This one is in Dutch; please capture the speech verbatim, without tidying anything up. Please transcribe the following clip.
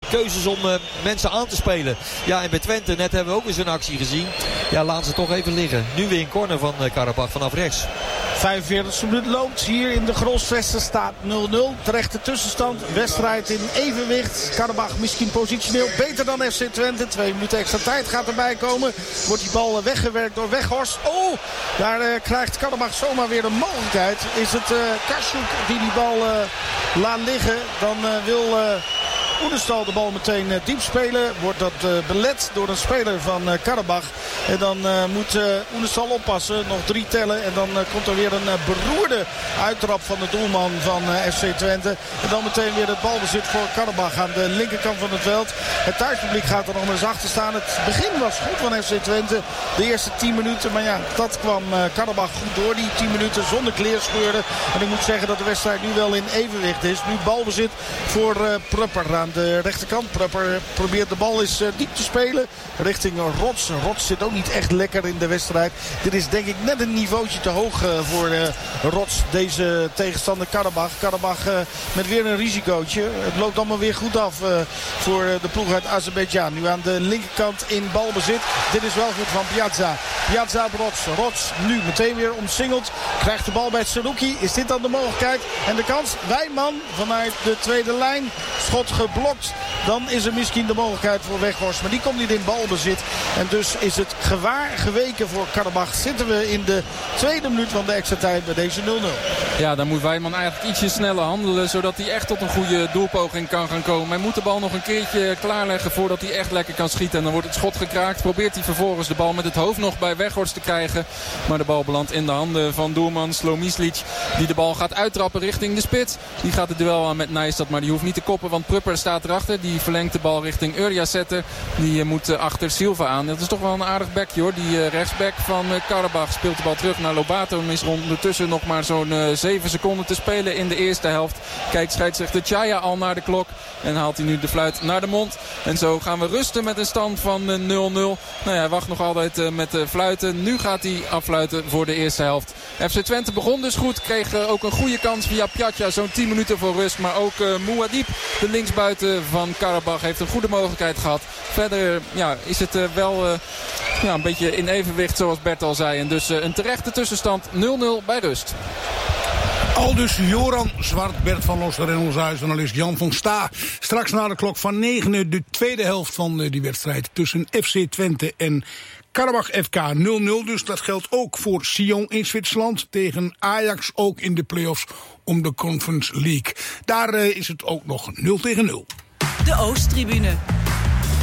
keuzes om uh, mensen aan te spelen. Ja, en bij Twente, net hebben we ook eens een actie gezien. Ja, laten ze toch even liggen. Nu weer een corner van uh, Karabach vanaf rechts. vijfenveertigste minuut loopt. Hier in de Grosvesten staat nul nul. Terechte tussenstand. Wedstrijd in evenwicht. Karabach misschien positioneel beter dan F C Twente. Twee minuten extra tijd gaat erbij komen. Wordt die bal weggewerkt door Weghorst. Oh, daar uh, krijgt Karabach zomaar weer een mogelijkheid. Is het uh, Kasjoek die die bal uh, laat liggen. Dan uh, wil... Uh, Oenestal de bal meteen uh, diep spelen. Wordt dat uh, belet door een speler van uh, Karabach. En dan uh, moet uh, Oenestal oppassen. Nog drie tellen. En dan uh, komt er weer een uh, beroerde uittrap van de doelman van uh, F C Twente. En dan meteen weer het balbezit voor Karabach aan de linkerkant van het veld. Het thuispubliek gaat er nog maar eens achter staan. Het begin was goed van F C Twente. De eerste tien minuten. Maar ja, dat kwam uh, Karabach goed door. Die tien minuten zonder kleerscheuren. En ik moet zeggen dat de wedstrijd nu wel in evenwicht is. Nu balbezit voor uh, Prupper aan de rechterkant. Prupper probeert de bal eens uh, diep te spelen. Richting Rots. Rots zit ook niet echt lekker in de wedstrijd. Dit is denk ik net een niveautje te hoog uh, voor uh, Rots. Deze tegenstander Karabach. Karabach uh, met weer een risicootje. Het loopt allemaal weer goed af uh, voor uh, de ploeg uit Azerbeidzjan. Nu aan de linkerkant in balbezit. Dit is wel goed van Piazza. Piazza op Rots. Rots nu meteen weer omsingeld. Krijgt de bal bij Saruki. Is dit dan de mogelijkheid? En de kans? Wijman vanuit de tweede lijn. Schot geblokt. Dan is er misschien de mogelijkheid voor Weghorst. Maar die komt niet in balbezit. En dus is het gewaar geweken voor Karabach. Zitten we in de tweede minuut van de extra tijd bij deze nul nul. Ja, dan moet Wijman eigenlijk ietsje sneller handelen. Zodat hij echt tot een goede doelpoging kan gaan komen. Hij moet de bal nog een keertje klaarleggen voordat hij echt lekker kan schieten. En dan wordt het schot gekraakt. Probeert hij vervolgens de bal met het hoofd nog bij Weghorst te krijgen. Maar de bal belandt in de handen van doelman Slomislic. Die de bal gaat uittrappen richting de spits. Die gaat het duel aan met Nijstad. Maar die hoeft niet te koppen. Want Prupper staat erachter. Die verlengt de bal richting Urjazetter. Die moet achter Silva aan. Dat is toch wel een aardig bekje hoor. Die rechtsback van Karabach speelt de bal terug naar Lobato. En is er ondertussen nog maar zo'n zeven seconden te spelen in de eerste helft. Kijkt scheidsrechter Chaya al naar de klok. En haalt hij nu de fluit naar de mond. En zo gaan we rusten met een stand van nul nul. Nou ja, hij wacht nog altijd met fluiten. Nu gaat hij affluiten voor de eerste helft. F C Twente begon dus goed. Kreeg ook een goede kans via Piatja. Zo'n tien minuten voor rust. Maar ook uh, Mouadib, de linksbuiten van Karabach, heeft een goede mogelijkheid gehad. Verder ja, is het uh, wel uh, ja, een beetje in evenwicht zoals Bert al zei. En dus uh, een terechte tussenstand nul nul bij rust. Aldus Joran Zwart, Bert van Losser en onze huisjournalist Jan van Sta. Straks na de klok van negen de tweede helft van die wedstrijd tussen F C Twente en Karabach F K. nul nul dus, dat geldt ook voor Sion in Zwitserland. Tegen Ajax ook in de play-offs om de Conference League. Daar uh, is het ook nog nul tegen nul. De Oosttribune.